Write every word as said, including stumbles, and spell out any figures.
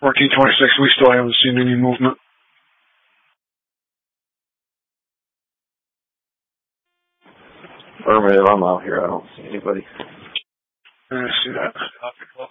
fourteen twenty-six, we still haven't seen any movement. Affirmative, I'm out here. I don't see anybody. I see that.